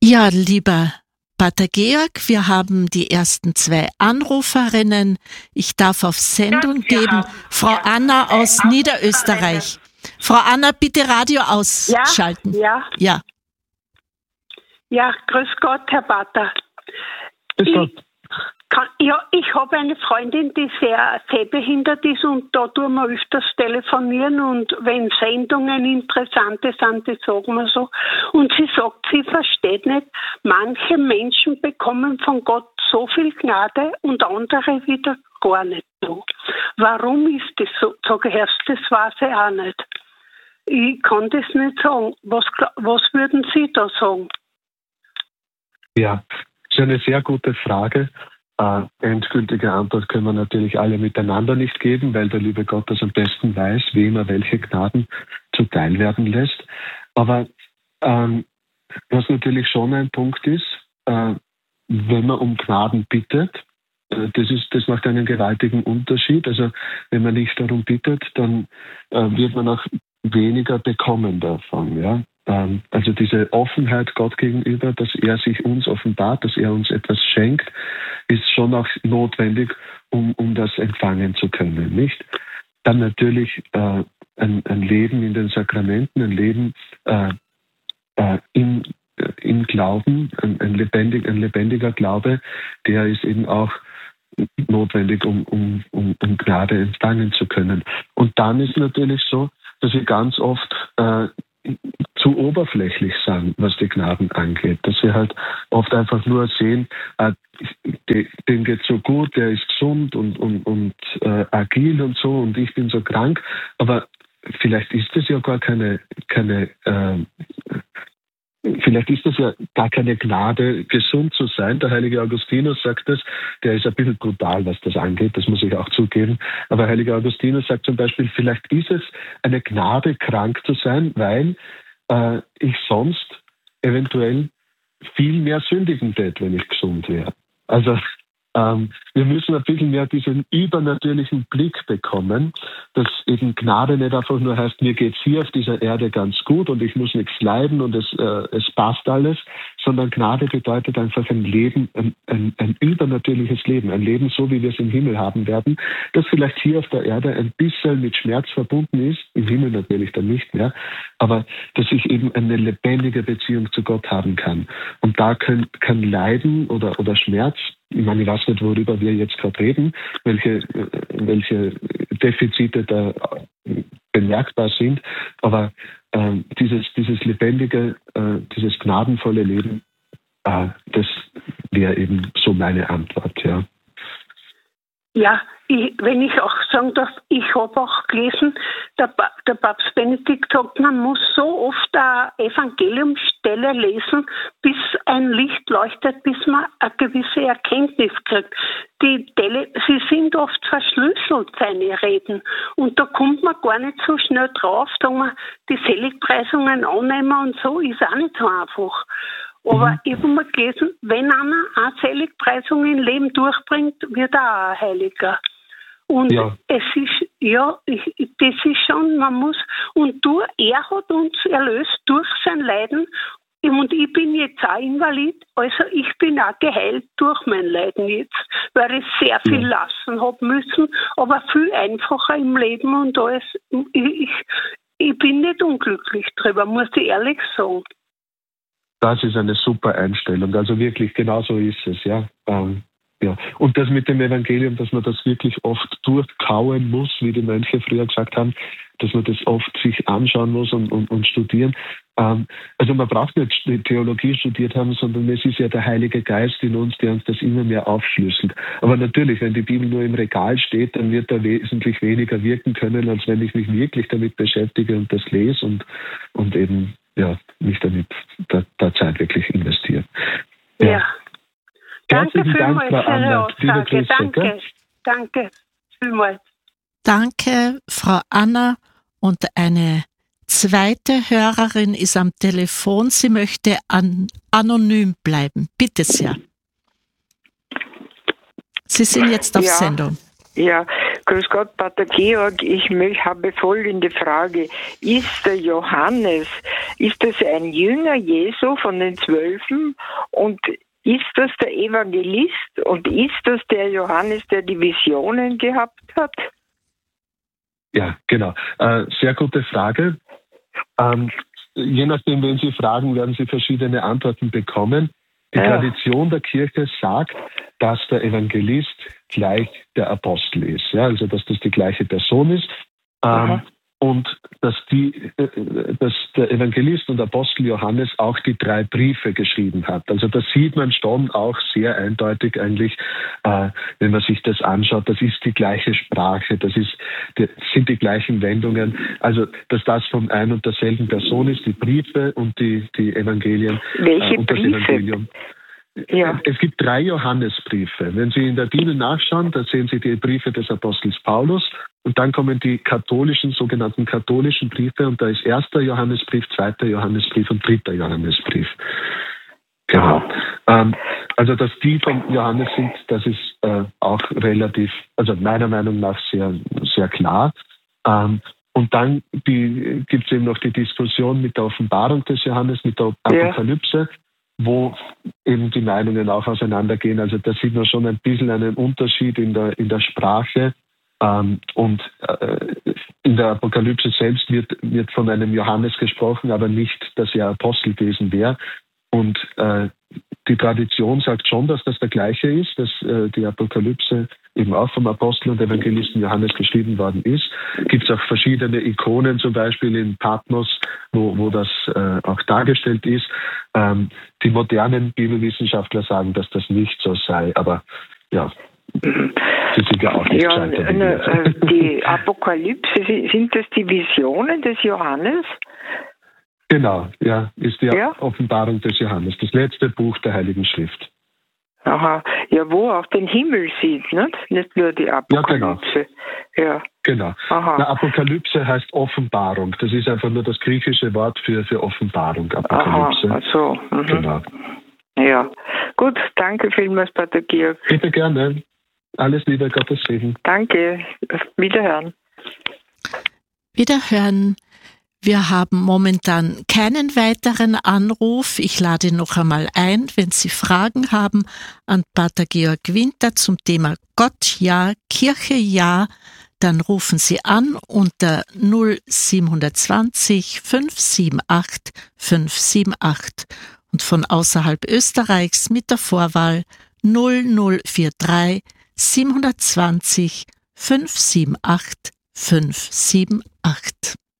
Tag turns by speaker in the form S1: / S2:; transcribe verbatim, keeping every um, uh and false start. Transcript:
S1: Ja, lieber Pater Georg, wir haben die ersten zwei Anruferinnen. Ich darf auf Sendung geben. Frau Anna aus Niederösterreich. Frau Anna, bitte Radio ausschalten.
S2: Ja, ja.
S1: Ja,
S2: Ja, grüß Gott, Herr Pater.
S3: Grüß Gott.
S2: Kann, ja, ich habe eine Freundin, die sehr sehbehindert ist und da tun wir öfters telefonieren und wenn Sendungen interessante sind, die sagen wir so. Und sie sagt, sie versteht nicht, manche Menschen bekommen von Gott so viel Gnade und andere wieder gar nicht so. Warum ist das so? Sag ich erst, das weiß ich auch nicht. Ich kann das nicht sagen. Was, was würden Sie da sagen?
S3: Ja, das ist eine sehr gute Frage. Äh, endgültige Antwort können wir natürlich alle miteinander nicht geben, weil der liebe Gott das am besten weiß, wem er welche Gnaden zuteil werden lässt. Aber ähm, was natürlich schon ein Punkt ist, äh, wenn man um Gnaden bittet, äh, das ist, das macht einen gewaltigen Unterschied. Also wenn man nicht darum bittet, dann äh, wird man auch weniger bekommen davon, ja. Also diese Offenheit Gott gegenüber, dass er sich uns offenbart, dass er uns etwas schenkt, ist schon auch notwendig, um, um das empfangen zu können, nicht? Dann natürlich äh, ein, ein Leben in den Sakramenten, ein Leben äh, äh, im, im Glauben, ein, ein, lebendig, ein lebendiger Glaube, der ist eben auch notwendig, um, um, um, um Gnade empfangen zu können. Und dann ist natürlich so, dass wir ganz oft äh, zu oberflächlich sein, was die Gnaden angeht. Dass wir halt oft einfach nur sehen, äh, dem geht so gut, der ist gesund und, und, und äh, agil und so und ich bin so krank. Aber vielleicht ist es ja gar keine, keine äh, Vielleicht ist das ja gar keine Gnade, gesund zu sein. Der heilige Augustinus sagt das, der ist ein bisschen brutal, was das angeht, das muss ich auch zugeben. Aber heiliger Augustinus sagt zum Beispiel, vielleicht ist es eine Gnade, krank zu sein, weil äh, ich sonst eventuell viel mehr sündigen tät, wenn ich gesund wäre. Also ähm, wir müssen ein bisschen mehr diesen übernatürlichen Blick bekommen, dass eben Gnade nicht einfach nur heißt, mir geht's hier auf dieser Erde ganz gut und ich muss nichts leiden und es, äh, es passt alles, sondern Gnade bedeutet einfach ein Leben, ein, ein, ein übernatürliches Leben, ein Leben so, wie wir es im Himmel haben werden, das vielleicht hier auf der Erde ein bisschen mit Schmerz verbunden ist, im Himmel natürlich dann nicht mehr, aber dass ich eben eine lebendige Beziehung zu Gott haben kann. Und da können, kann Leiden oder, oder Schmerz, ich meine, ich weiß nicht, worüber wir jetzt gerade reden, welche, welche Defizite da bemerkbar sind, aber äh, dieses, dieses lebendige, äh, dieses gnadenvolle Leben, äh, das wäre eben so meine Antwort, ja.
S2: Ja, ich, wenn ich auch sagen darf, ich habe auch gelesen, der, pa- der Papst Benedikt sagt, man muss so oft eine Evangeliumsstelle lesen, bis ein Licht leuchtet, bis man eine gewisse Erkenntnis kriegt. Die Tele, sie sind oft verschlüsselt, seine Reden. Und da kommt man gar nicht so schnell drauf, sagen wir, die Seligpreisungen annehmen und so ist auch nicht so einfach. Aber ich habe mal gelesen, wenn einer eine Seligpreisung im Leben durchbringt, wird er auch ein Heiliger. Und
S3: Ja.
S2: es ist, ja, ich, das ist schon, man muss, und du, er hat uns erlöst durch sein Leiden. Und ich bin jetzt auch Invalid, also ich bin auch geheilt durch mein Leiden jetzt, weil ich sehr viel
S3: Ja.
S2: lassen habe müssen, aber viel einfacher im Leben und alles. Ich, ich, ich bin nicht unglücklich drüber, muss ich ehrlich sagen.
S3: Das ist eine super Einstellung. Also wirklich, genau so ist es, ja. Ähm, ja. Und das mit dem Evangelium, dass man das wirklich oft durchkauen muss, wie die Mönche früher gesagt haben, dass man das oft sich anschauen muss und, und, und studieren. Ähm, also man braucht nicht die Theologie studiert haben, sondern es ist ja der Heilige Geist in uns, der uns das immer mehr aufschlüsselt. Aber natürlich, wenn die Bibel nur im Regal steht, dann wird da wesentlich weniger wirken können, als wenn ich mich wirklich damit beschäftige und das lese und, und eben ja, mich damit der, der Zeit wirklich investieren.
S2: Ja. ja. Danke
S3: Herzlichen Dank,
S2: vielmals
S3: Frau
S2: für Ihre
S3: Anna. Liebe
S2: Aussage.
S3: Grüße,
S2: Danke.
S3: gell?
S2: Danke vielmals.
S1: danke, Frau Anna. Und eine zweite Hörerin ist am Telefon. Sie möchte an, anonym bleiben. Bitte sehr. Sie sind jetzt auf
S4: Ja.
S1: Sendung.
S4: Ja, Grüß Gott, Pater Georg, ich möch, habe folgende Frage. Ist der Johannes, ist das ein Jünger Jesu von den Zwölfen und ist das der Evangelist und ist das der Johannes, der die Visionen gehabt hat?
S3: Ja, genau. Äh, sehr gute Frage. Ähm, je nachdem, wenn Sie fragen, werden Sie verschiedene Antworten bekommen. Die ja. Tradition der Kirche sagt, dass der Evangelist gleich der Apostel ist. Ja, also, dass das die gleiche Person ist. Ähm, und dass, die, äh, dass der Evangelist und Apostel Johannes auch die drei Briefe geschrieben hat. Also das sieht man schon auch sehr eindeutig eigentlich, äh, wenn man sich das anschaut. Das ist die gleiche Sprache, das ist, das sind die gleichen Wendungen. Also dass das von ein und derselben Person ist, die Briefe und die, die Evangelien.
S4: Welche
S3: äh, und das
S4: Briefe?
S3: Evangelium. Ja. Es gibt drei Johannesbriefe. Wenn Sie in der Bibel nachschauen, da sehen Sie die Briefe des Apostels Paulus und dann kommen die katholischen, sogenannten katholischen Briefe und da ist erster Johannesbrief, zweiter Johannesbrief und dritter Johannesbrief. Genau. Ähm, also, dass die von Johannes sind, das ist äh, auch relativ, also meiner Meinung nach sehr, sehr klar. Ähm, und dann gibt es eben noch die Diskussion mit der Offenbarung des Johannes, mit der Apokalypse. Ja. Wo eben die Meinungen auch auseinandergehen. Also da sieht man schon ein bisschen einen Unterschied in der, in der Sprache. Ähm, und äh, in der Apokalypse selbst wird, wird von einem Johannes gesprochen, aber nicht, dass er Apostel gewesen wäre. Und äh, die Tradition sagt schon, dass das der gleiche ist, dass äh, die Apokalypse eben auch vom Apostel und Evangelisten Johannes geschrieben worden ist. Gibt es auch verschiedene Ikonen, zum Beispiel in Patmos, wo, wo das äh, auch dargestellt ist. Ähm, die modernen Bibelwissenschaftler sagen, dass das nicht so sei, aber ja, sie sind ja auch nicht
S4: ja, ne, die Apokalypse, sind das die Visionen des Johannes?
S3: Genau, ja, ist die
S4: ja?
S3: Offenbarung des Johannes, das letzte Buch der Heiligen Schrift.
S4: Aha, ja, wo auch den Himmel sieht, nicht? Nicht nur die Apokalypse. Ja, genau.
S3: Ja. Genau. Na, Apokalypse heißt Offenbarung. Das ist einfach nur das griechische Wort für, für Offenbarung, Apokalypse.
S4: Aha, ach so. Mhm.
S3: Genau.
S4: Ja, gut, danke vielmals, Pater Georg.
S3: Bitte gerne. Alles Liebe, Gottes Segen.
S4: Danke, Wiederhören.
S1: Wiederhören. Wir haben momentan keinen weiteren Anruf. Ich lade noch einmal ein, wenn Sie Fragen haben, an Pater Georg Winter zum Thema Gott ja, Kirche ja, dann rufen Sie an unter null sieben zwei null fünf sieben acht fünf sieben acht und von außerhalb Österreichs mit der Vorwahl null null vier drei sieben zwei null fünf sieben acht fünf sieben acht.